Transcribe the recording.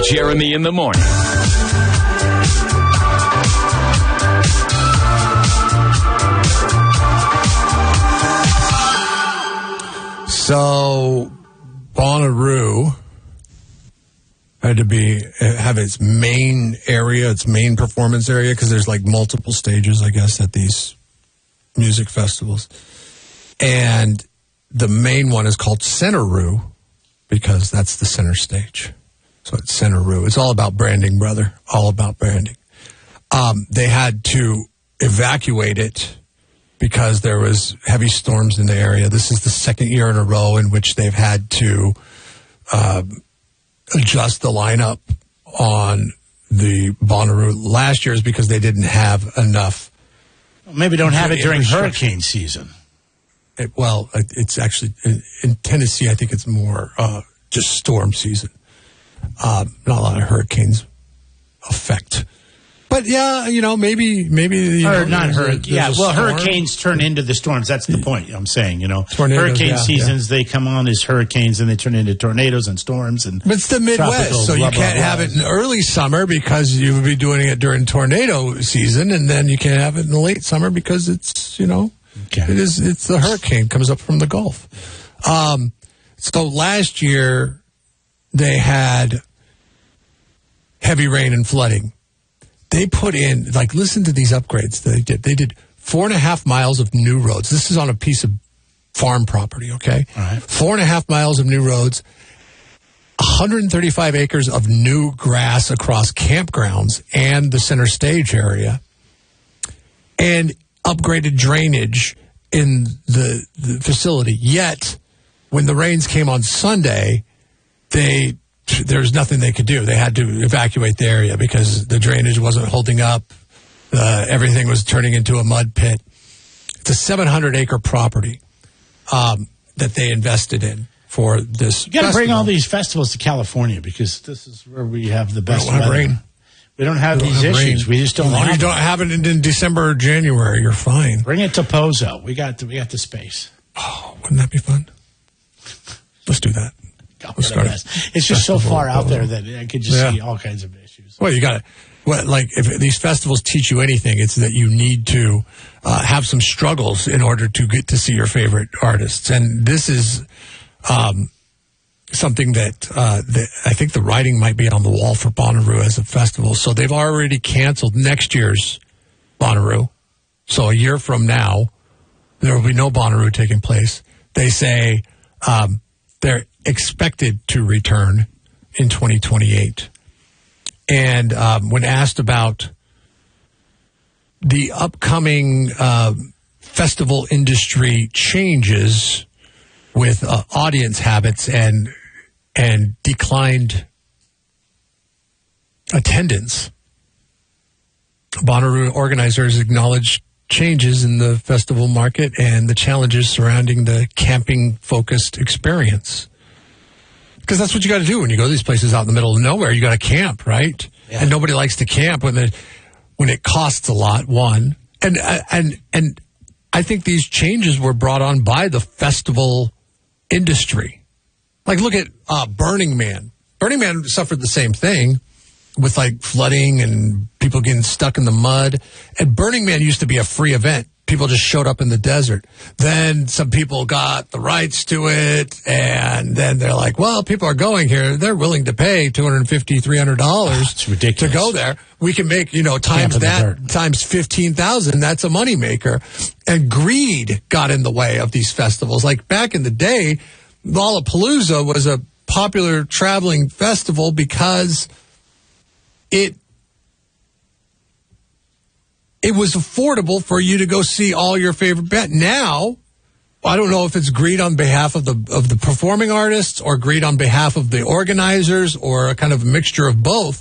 Jeremy in the morning. So, Bonnaroo had to have its main area, its main performance area, because there's like multiple stages, I guess, at these music festivals. And the main one is called Centeroo, because that's the center stage. So it's Centeroo. It's all about branding, brother. All about branding. They had to evacuate it because there was heavy storms in the area. This is the second year in a row in which they've had to adjust the lineup on the Bonnaroo. Last year is because they didn't have enough. Maybe don't have it during hurricane season. It's actually in Tennessee. I think it's more just storm season. Not a lot of hurricanes affect. But yeah, maybe not hurricane. Yeah, well, hurricanes turn into the storms. That's the point. I'm saying, tornadoes, hurricane seasons they come on as hurricanes and they turn into tornadoes and storms and. But it's the Midwest, so you can't have it in early summer because you would be doing it during tornado season, and then you can't have it in the late summer because it's it's the hurricane comes up from the Gulf. So last year they had heavy rain and flooding. They put in, listen to these upgrades that they did. They did 4.5 miles of new roads. This is on a piece of farm property, okay? All right. 4.5 miles of new roads, 135 acres of new grass across campgrounds and the center stage area, and upgraded drainage in the facility. Yet, when the rains came on Sunday, there's nothing they could do. They had to evacuate the area because the drainage wasn't holding up. Everything was turning into a mud pit. It's a 700-acre property that they invested in for this. You got to bring all these festivals to California because this is where we have the best weather. Rain. We don't have these issues. We just don't have you don't have it in December or January. You're fine. Bring it to Pozo. We got the space. Oh, wouldn't that be fun? Let's do that. It's just so far out there that I could just see all kinds of issues. Well, you got to. If these festivals teach you anything, it's that you need to have some struggles in order to get to see your favorite artists. And this is something that I think the writing might be on the wall for Bonnaroo as a festival. So they've already canceled next year's Bonnaroo. So a year from now, there will be no Bonnaroo taking place. They say they're expected to return in 2028. And when asked about the upcoming festival industry changes with audience habits and declined attendance, Bonnaroo organizers acknowledged changes in the festival market and the challenges surrounding the camping-focused experience. Because that's what you got to do when you go to these places out in the middle of nowhere. You got to camp, right? Yeah. And nobody likes to camp when it costs a lot. One, and I think these changes were brought on by the festival industry. Look at Burning Man. Burning Man suffered the same thing with flooding and people getting stuck in the mud. And Burning Man used to be a free event. People just showed up in the desert. Then some people got the rights to it, and then they're like, well, people are going here. They're willing to pay $250, $300 to go there. We can make, times that, times 15,000. That's a moneymaker. And greed got in the way of these festivals. Back in the day, Lollapalooza was a popular traveling festival because it was affordable for you to go see all your favorite bands. Now, I don't know if it's greed on behalf of the performing artists or greed on behalf of the organizers or a kind of a mixture of both.